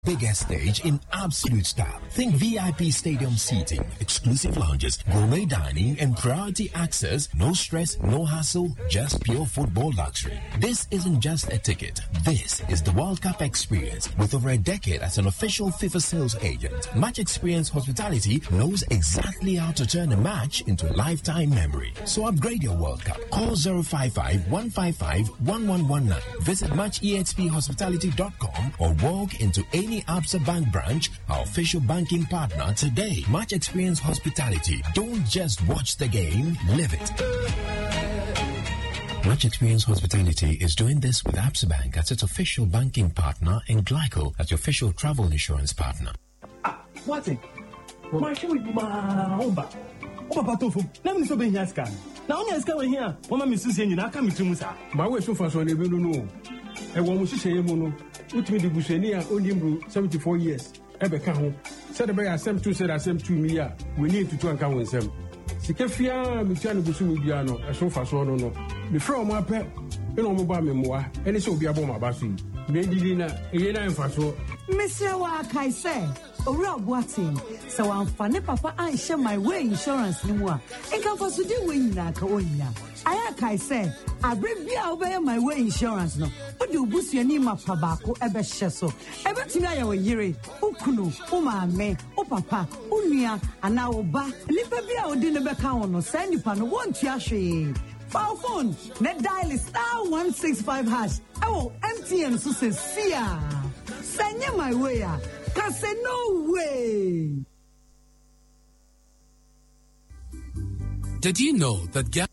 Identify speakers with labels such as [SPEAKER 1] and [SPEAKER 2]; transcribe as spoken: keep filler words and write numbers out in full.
[SPEAKER 1] Biggest stage in absolute style. Think V I P stadium seating, exclusive lounges, gourmet dining, and priority access. No stress, no hassle, just pure football luxury. This isn't just a ticket. This is the World Cup experience. With over a decade as an official FIFA sales agent, Match Experience Hospitality knows exactly how to turn a match into a lifetime memory. So upgrade your World Cup. Call zero five five, one five five, one one one nine. Visit match e x p hospitality dot com or walk into any Absa Bank branch, our official banking partner today. Match Experience Hospitality. Don't just watch the game, live it. Match Experience Hospitality is doing this with Absa Bank as its official banking partner and Glyco as your official travel insurance partner.
[SPEAKER 2] Ah, what's it? My show is my home back. Oh, Papa Tofu, let me so be here scan. Now, only a scan here. One Miss Susan, I come to Musa. My way so far, so they will know. And one was saying, Mono. Utimi de Bushenia only seventy-four years. Ebe ka ho. Said the bear sem two said asem two me ya. We need to two and count sem. Sikafia mi tia no busu mi bia no. E so fa so no no. Me from mo apɛ. E no mo ba me moa. Ene se obi abo ma ba so yi. Me didi na eye na mfa so.
[SPEAKER 3] Mister wa kai say. Owura Boating. So amfane papa anhye my way insurance ni mu a. Enka fa so de we nyina ka onya. Aya kai say. Abribia obey my way insurance no. Odi obusuani mapa baako ebe hye so. Ebe timi aye wo yire, ukunu, umame, upapa, unua, ana oba. Nipa bia odi ne beka wo no, say nipa no wontu ahwe. Foul phone, net dial star one six five hash. Oh, M T N so say fear. Send my way a. Ka say no way.
[SPEAKER 4] Did you know that gas